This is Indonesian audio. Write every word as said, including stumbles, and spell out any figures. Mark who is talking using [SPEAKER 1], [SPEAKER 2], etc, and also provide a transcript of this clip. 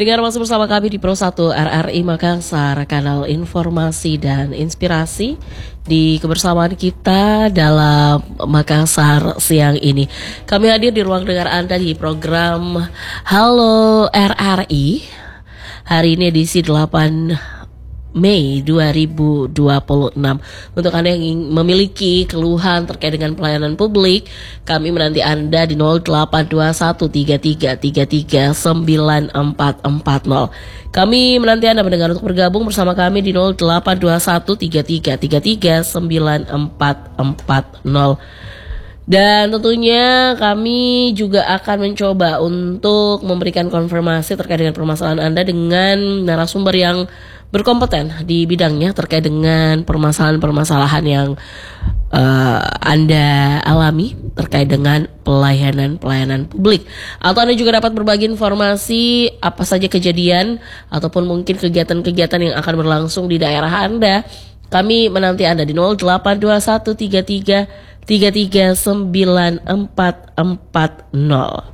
[SPEAKER 1] Pendengar masih bersama kami di Pro satu R R I Makassar, kanal informasi dan inspirasi di kebersamaan kita dalam Makassar siang ini. Kami hadir di ruang dengar Anda di program Halo R R I. Hari ini edisi delapan Mei dua ribu dua puluh enam. Untuk Anda yang ingin memiliki keluhan terkait dengan pelayanan publik, kami menanti Anda di nol delapan dua satu tiga tiga tiga tiga sembilan empat empat nol. Kami menanti Anda mendengar untuk bergabung bersama kami di nol delapan dua satu tiga tiga tiga tiga sembilan empat empat nol. Dan tentunya kami juga akan mencoba untuk memberikan konfirmasi terkait dengan permasalahan Anda dengan narasumber yang berkompeten di bidangnya terkait dengan permasalahan-permasalahan yang uh, Anda alami terkait dengan pelayanan-pelayanan publik. Atau Anda juga dapat berbagi informasi apa saja kejadian ataupun mungkin kegiatan-kegiatan yang akan berlangsung di daerah Anda. Kami menanti Anda di nol delapan dua satu tiga tiga tiga tiga sembilan empat empat nol.